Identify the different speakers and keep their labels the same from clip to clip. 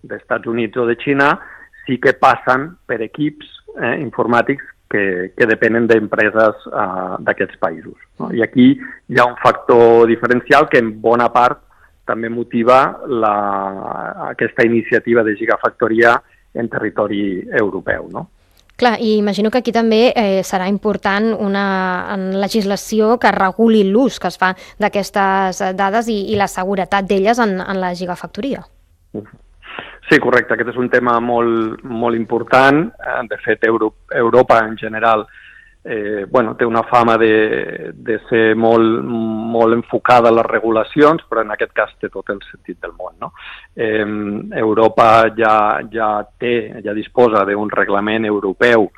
Speaker 1: d'Estats Units o de Xina sí que passen per equips informàtics que depenen d'empreses d'aquests països, no? I aquí hi ha un factor diferencial que en bona part també motiva aquesta iniciativa de gigafactoria en territori europeu, no?
Speaker 2: Clar, i imagino que aquí també serà important una legislació que reguli l'ús que es fa d'aquestes dades i la seguretat d'elles en la gigafactoria.
Speaker 1: Sí, correcte. Aquest és un tema molt, molt important. De fet, Europa en general té una fama de ser molt enfocada a les regulacions, però en aquest cas té tot el sentit del món, no? Europa ja disposa d'un reglament europeu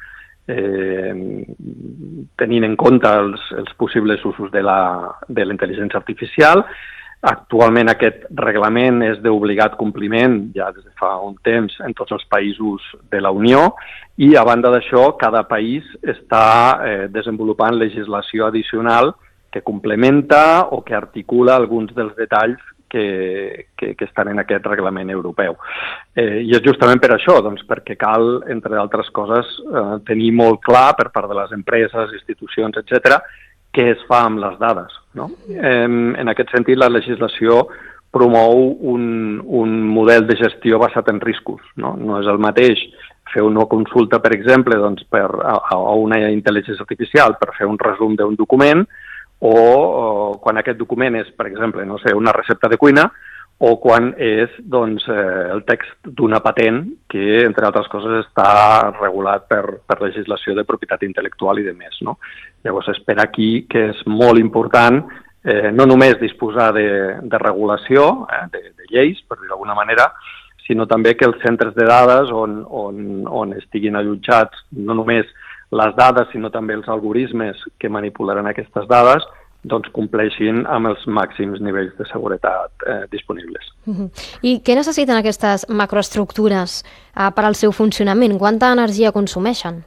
Speaker 1: tenint en compte els possibles usos de la intel·ligència artificial. Actualment aquest reglament és d'obligat compliment ja des de fa un temps en tots els països de la Unió i a banda d'això cada país està desenvolupant legislació addicional que complementa o que articula alguns dels detalls que estan en aquest reglament europeu. I és justament per això, doncs, perquè cal, entre altres coses, tenir molt clar per part de les empreses, institucions, etcètera, què es fa amb les dades, no? En aquest sentit, la legislació promou un model de gestió basat en riscos, no? No és el mateix fer una consulta, per exemple, doncs, a una intel·ligència artificial per fer un resum d'un document o quan aquest document és, per exemple, no sé, una recepta de cuina o quan és doncs, el text d'una patent que, entre altres coses, està regulat per legislació de propietat intel·lectual i de més, no? Llavors, és per aquí que és molt important no només disposar de regulació, de lleis, per dir d'alguna manera, sinó també que els centres de dades on estiguin allotjats no només les dades, sinó també els algoritmes que manipularan aquestes dades, doncs compleixin amb els màxims nivells de seguretat disponibles.
Speaker 2: I què necessiten aquestes macroestructures per al seu funcionament? Quanta energia consumeixen?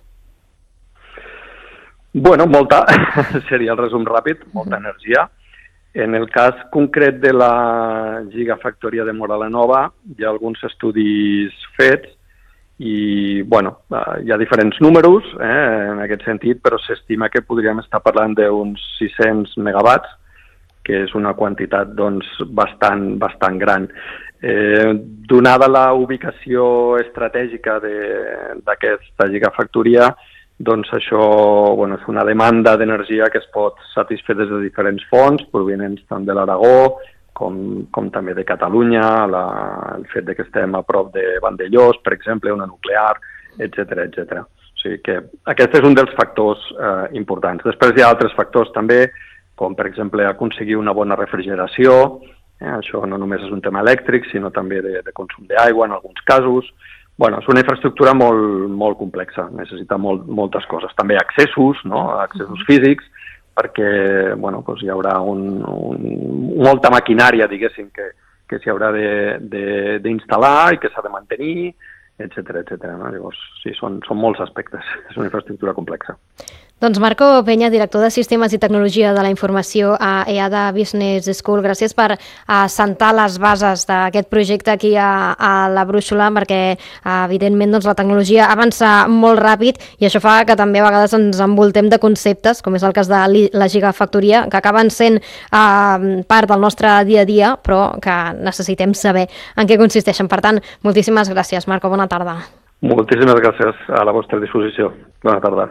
Speaker 1: Bueno, molta, seria el resum ràpid, molta energia. En el cas concret de la gigafactoria de Móra la Nova hi ha alguns estudis fets i, hi ha diferents números en aquest sentit, però s'estima que podríem estar parlant d'uns 600 megawatts, que és una quantitat doncs, bastant gran. Donada la ubicació estratègica d'aquesta gigafactoria, doncs això és una demanda d'energia que es pot satisfer des de diferents fonts, provenents tant de l'Aragó, com també de Catalunya, el fet que estem a prop de Vandellós, per exemple, una nuclear, etcètera. O sigui que aquest és un dels factors importants. Després hi ha altres factors també, com per exemple aconseguir una bona refrigeració. Això no només és un tema elèctric, sinó també de consum d'aigua en alguns casos. És una infraestructura molt complexa, necessita moltes coses. També accessos, no? Accessos físics, perquè hi haurà molta maquinària, diguéssim, que s'hi haurà d'instal·lar i que s'ha de mantenir, etcètera. Llavors, sí, són molts aspectes. És una infraestructura complexa.
Speaker 2: Doncs Marco Peña, director de Sistemes i Tecnologia de la Informació a EADA Business School, gràcies per assentar les bases d'aquest projecte aquí a la Brúixola, perquè evidentment la tecnologia avança molt ràpid i això fa que també a vegades ens envoltem de conceptes, com és el cas de la gigafactoria, que acaben sent part del nostre dia a dia, però que necessitem saber en què consisteixen. Per tant, moltíssimes gràcies, Marco. Bona tarda.
Speaker 1: Moltíssimes gràcies, a la vostra disposició. Bona tarda.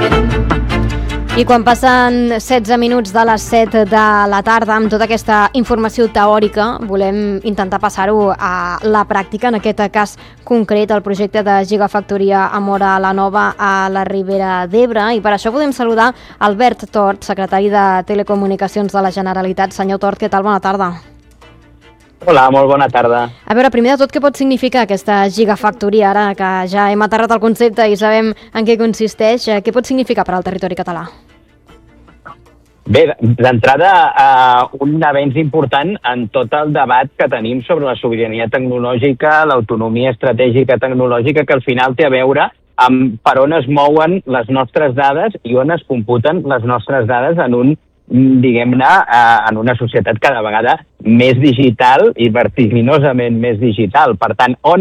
Speaker 2: I quan passen 16 minuts de les 7 de la tarda, amb tota aquesta informació teòrica, volem intentar passar-ho a la pràctica, en aquest cas concret, el projecte de gigafactoria a Móra la Nova a la Ribera d'Ebre, i per això podem saludar Albert Tort, secretari de Telecomunicacions de la Generalitat. Senyor Tort, què tal? Bona tarda.
Speaker 3: Hola, molt bona tarda.
Speaker 2: A veure, primer de tot, què pot significar aquesta gigafactoria, ara que ja hem aterrat el concepte i sabem en què consisteix? Què pot significar per al territori català?
Speaker 3: Bé, d'entrada, un avenç important en tot el debat que tenim sobre la sobirania tecnològica, l'autonomia estratègica tecnològica, que al final té a veure amb per on es mouen les nostres dades i on es computen les nostres dades en en una societat cada vegada més digital i vertiginosament més digital. Per tant, on